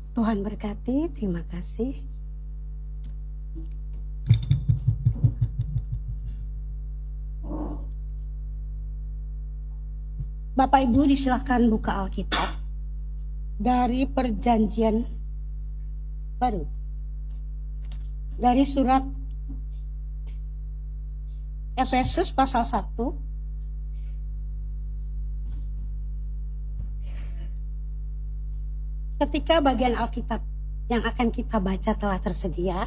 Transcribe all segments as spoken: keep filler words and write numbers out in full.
Tuhan berkati, terima kasih. Bapak Ibu disilakan buka Alkitab dari Perjanjian Baru, dari surat Efesus pasal satu ketika bagian Alkitab yang akan kita baca telah tersedia,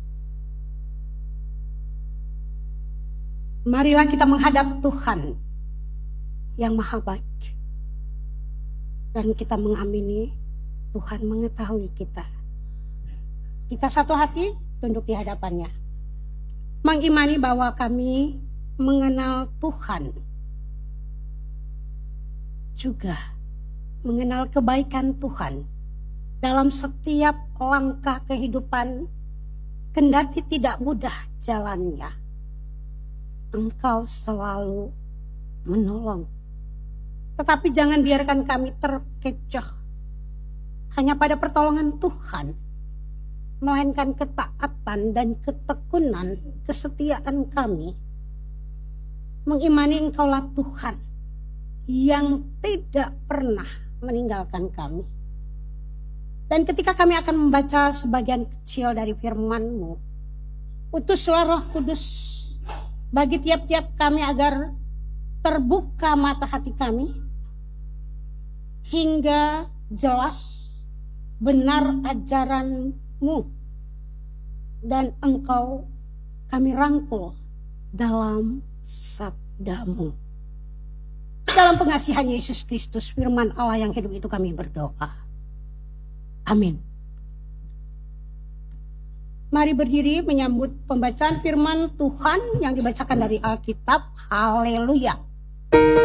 marilah kita menghadap Tuhan yang maha baik dan kita mengamini Tuhan mengetahui kita. Kita satu hati tunduk di hadapannya, mengimani bahwa kami mengenal Tuhan, juga mengenal kebaikan Tuhan dalam setiap langkah kehidupan. Kendati tidak mudah jalannya, Engkau selalu menolong. Tetapi jangan biarkan kami terkecoh hanya pada pertolongan Tuhan, melainkan ketaatan dan ketekunan kesetiaan kami mengimani Engkaulah Tuhan yang tidak pernah meninggalkan kami. Dan ketika kami akan membaca sebagian kecil dari firman-Mu, utuslah Roh Kudus bagi tiap-tiap kami agar terbuka mata hati kami hingga jelas benar ajaran-Mu, dan Engkau kami rangkul dalam sabda-Mu. Dalam pengasihan Yesus Kristus, firman Allah yang hidup itu kami berdoa. Amin. Mari berdiri menyambut pembacaan firman Tuhan yang dibacakan dari Alkitab. Haleluya.